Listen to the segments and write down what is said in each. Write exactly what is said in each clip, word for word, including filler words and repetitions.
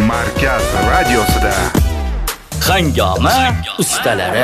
Markaz radiosida Hangoma ustalari.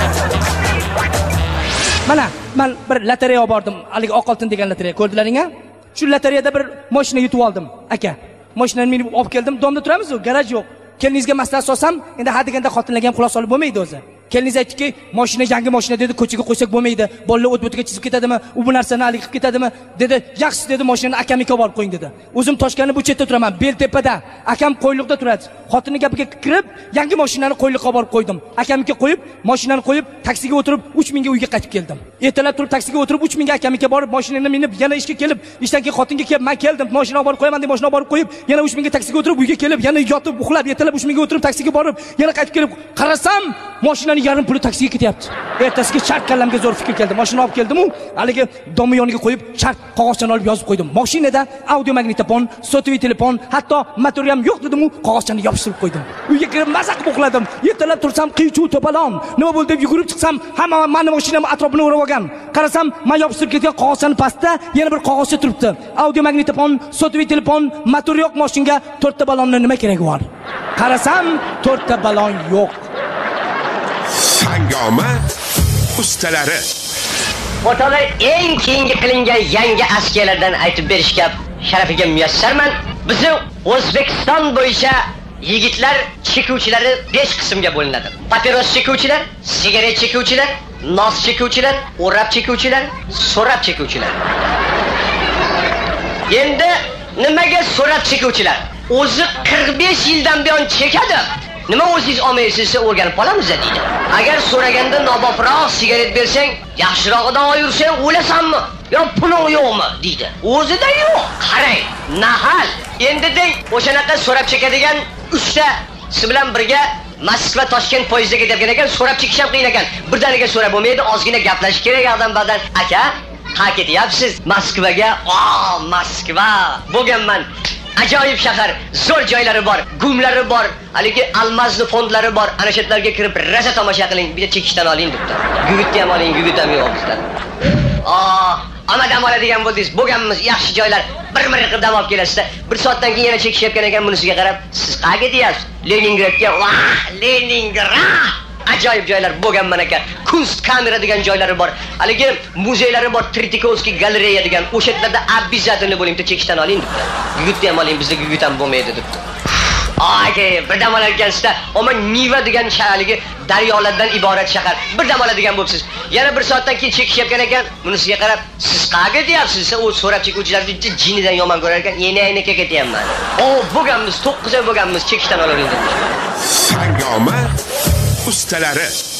Mana men bir lotereya olib bordim. Haligi oq oltin degan lotereya ko'rdilaring-a? Shu lotereyada bir mashina yutib oldim, aka. Mashinani minib olib keldim. Domda turamiz-ku, garaj yo'q. Keliningizga maslahat solsam, endi ha deganda xotinlarga ham quloq solib bo'lmaydi o'zi. Keliniz aytdiki, mashina yangi mashina dedi, ko'chaga qo'ysak bo'lmaydi. Bolalar o't-o'tiga chizib ketadimi? U bu narsani hali qilib ketadimi? Dedi, yaxshi dedi, mashinani akamga olib qo'ying dedi. O'zim Toshkentni bu chetda turaman, Beltepada. Akam Qo'yliqda turadi. Xotinning gapiga kirib, yangi mashinani Qo'yliqqa olib qo'ydim. Akamga qo'yib, mashinani qo'yib, taksiga o'tirib uch ming ga uyga qaytib keldim. Ertalab turib taksiga o'tirib uch ming ga akamga borib, mashinani minib, yana ishga kelib, ishdan keyin xotinga kelib, men keldim, mashina olib qo'yaman deb mashina olib qo'yib, yana uch ming ga taksiga o'tirib uyga kelib, yana yotib, uxlab, ertalab uch ming ga o'tirib taksiga borib, yana qaytib kelib, qarasam, mashinani yarim puli taksiga ketyapti. Ertasiga chart kallamga zo'r fikr keldi. Mashina olib keldim-u, haligi domi yoniga qo'yib, chart qog'ozchani olib yozib qo'ydim. Mashinada audio magnitofon, sotli telefon, hatto motor ham yo'q dedim-u, qog'ozchani yopishtirib qo'ydim. Uyga kirib maza qilib uxladim. Ertalab tursam qiy-chuv to'palon. Nima bo'ldi deb yugurib chiqsam, hamma meni mashinam atrofini o'rab olgan. Qarasam, men yopishtirib ketgan qog'ozchani pastda yana bir qog'ozcha turibdi. Audio magnitofon, sotli telefon, motor yo'q mashinga to'rtta balonni nima keragi bor? Qarasam, to'rtta balon yo'q. Hangoma ustalari. O'rtoqlar, eng keyingi qilingan yangi askiyalardan aytib berishga sharafiga muyassarman. Bizni O'zbekiston bo'yicha yigitlar chekuvchilari besh qismga bo'linadi. Papiros chekuvchilar, sigaret chekuvchilar, nos chekuvchilar, o'rab chekuvchilar, so'rab chekuvchilar. Endi nimaga so'rab chekuvchilar? O'zi qirq besh yildan buyon chekadi. Nima o'zingiz olmaysiz, o'rganib qolamiz deydi. Agar so'raganda nobobroq sigaret bersang, yaxshirog'idan oyursang o'lasanmi? Yo puling yo'qmi deydi. O'zida yo'q. Qarang, nahal. Endi deng, o'shanaqa so'rab chekadigan uchta siz bilan birga Moskva Toshkent poyezdiga ketgan ekan, so'rab chekish ham qiyin ekan. Birdaniga so'rab bo'lmaydi, ozgina gaplashish kerak odam-badan. Aka, qa ketyapsiz Moskvaga? "Oh, Moskva. Bo'lganman. Ajoyib shahar, zo'r joylari bor, gumlari bor, haligi almazli fondlari bor. Ana shu yerlarga kirib raza tomosha qiling, bir chekishdan oling debdi. Gugutni ham oling, gugut ham yo'q bizda. Oh, amadam oladigan bo'ldingiz, bo'lganmiz, yaxshi joylar. Bir-bir qilib dam olib kelasizda. Bir soatdan keyin yana chekishayotgan ekan, bunisiga qarab, siz qayerga deyapsiz? Leningradga. Vah, Leningrad! Ajoyib joylar bo'lganman aka. Kunstkamera degan joylari bor. Haligi muzeylari bor, Tritikovskiy galereya degan. O'sha yerlarda обязательно bo'ling, chekishdan oling debdi. Gugutni ham oling, bizda gugut ham bo'lmaydi debdi. Aka, birdam olagansizda, omma Niva degan shaharligi daryolardan iborat shahar. Birdam oladigan bo'libsiz. Yana bir soatdan keyin chekishayotgan ekan, bunisiga qarab, siz qayerga deyapsiz? U so'rab chekuvchilarni jinidan yomon ko'rar ekan, yana aynaka ketyapman. O, bo'lganmiz, to'qqiz oy bo'lganmiz, chekishdan olaverdik. Hangoma ustalari.